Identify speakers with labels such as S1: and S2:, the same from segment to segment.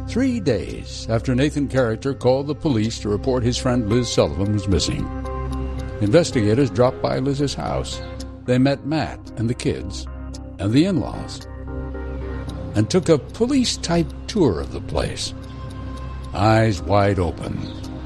S1: 3 days after Nathan Character called the police to report his friend Liz Sullivan was missing. Investigators dropped by Liz's house. They met Matt and the kids and the in-laws and took a police-type tour of the place, eyes wide open.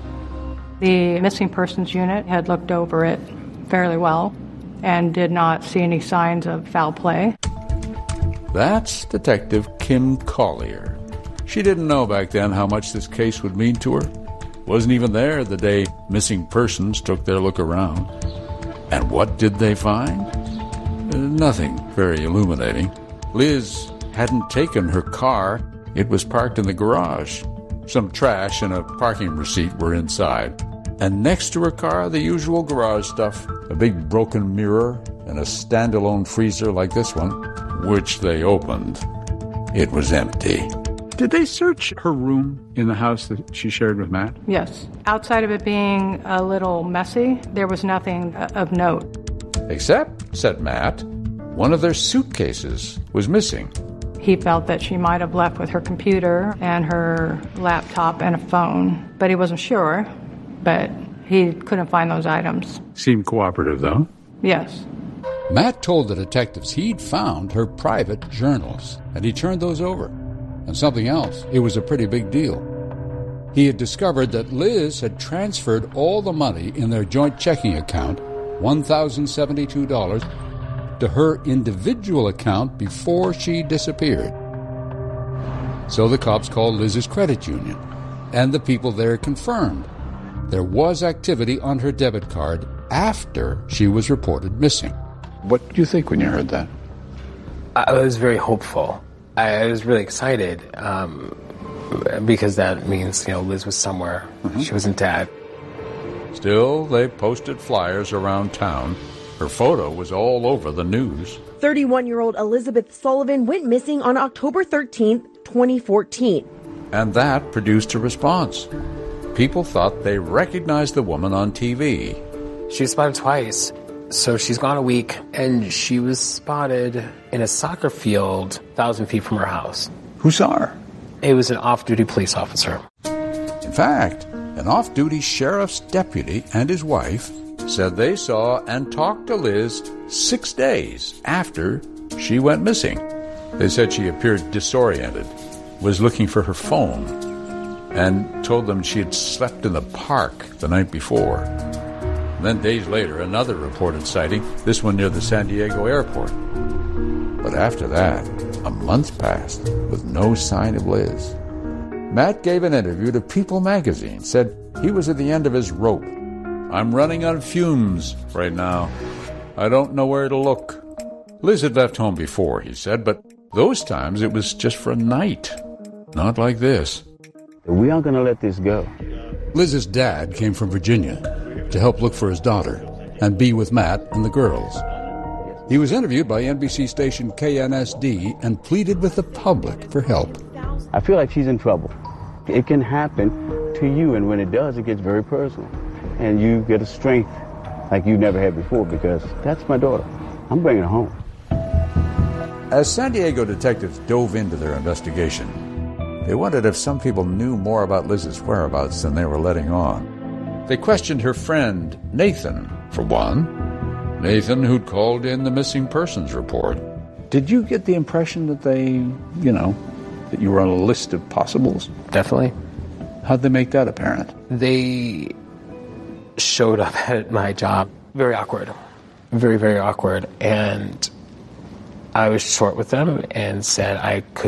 S2: The missing persons unit had looked over it fairly well and did not see any signs of foul play.
S1: That's Detective Kim Collier. She didn't know back then how much this case would mean to her. Wasn't even there the day missing persons took their look around. And what did they find? Nothing very illuminating. Liz hadn't taken her car. It was parked in the garage. Some trash and a parking receipt were inside. And next to her car, the usual garage stuff, a big broken mirror and a standalone freezer like this one, which they opened. It was empty.
S3: Did they search her room in the house that she shared with Matt?
S2: Yes. Outside of it being a little messy, there was nothing of note.
S1: Except, said Matt, one of their suitcases was missing.
S2: He felt that she might have left with her computer and her laptop and a phone, but he wasn't sure, but he couldn't find those items.
S3: Seemed cooperative, though.
S2: Yes.
S1: Matt told the detectives he'd found her private journals, and he turned those over. And something else, it was a pretty big deal. He had discovered that Liz had transferred all the money in their joint checking account, $1,072, to her individual account before she disappeared. So the cops called Liz's credit union, and the people there confirmed there was activity on her debit card after she was reported missing.
S3: What did you think when you heard that?
S4: I was very hopeful. I was really excited because that means, Liz was somewhere. Mm-hmm. She wasn't dead.
S1: Still, they posted flyers around town. Her photo was all over the news.
S5: 31-year-old Elizabeth Sullivan went missing on October 13th, 2014.
S1: And that produced a response. People thought they recognized the woman on TV.
S4: She was spotted twice. So she's gone a week, and she was spotted in a soccer field 1,000 feet from her house.
S3: Who saw her?
S4: It was an off-duty police officer.
S1: In fact, an off-duty sheriff's deputy and his wife said they saw and talked to Liz 6 days after she went missing. They said she appeared disoriented, was looking for her phone, and told them she had slept in the park the night before. Then days later, another reported sighting, this one near the San Diego airport. But after that, a month passed with no sign of Liz. Matt gave an interview to People magazine, said he was at the end of his rope. I'm running on fumes right now. I don't know where to look. Liz had left home before, he said, but those times it was just for a night. Not like this.
S6: We aren't going to let this go.
S1: Liz's dad came from Virginia to help look for his daughter and be with Matt and the girls. He was interviewed by NBC station KNSD and pleaded with the public for help.
S6: I feel like she's in trouble. It can happen to you, and when it does, it gets very personal. And you get a strength like you never had before, because that's my daughter. I'm bringing her home.
S1: As San Diego detectives dove into their investigation, they wondered if some people knew more about Liz's whereabouts than they were letting on. They questioned her friend, Nathan, for one. Nathan, who'd called in the missing persons report.
S3: Did you get the impression that they, that you were on a list of possibles?
S4: Definitely.
S3: How'd they make that apparent?
S4: They showed up at my job. Very awkward. Very, very awkward. And I was short with them and said I could